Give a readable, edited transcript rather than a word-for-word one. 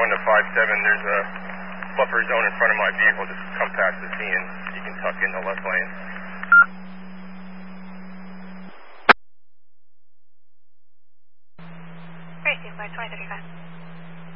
going to 57. There's a buffer zone in front of my vehicle. Just come past the scene and you can tuck in the left lane. Great, vehicle 2035.